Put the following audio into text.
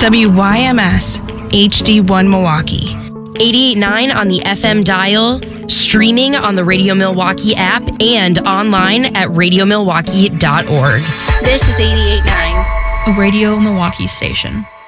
WYMS HD1 Milwaukee. 88.9 on the FM dial, streaming on the Radio Milwaukee app, and online at radiomilwaukee.org. This is 88.9. A Radio Milwaukee station.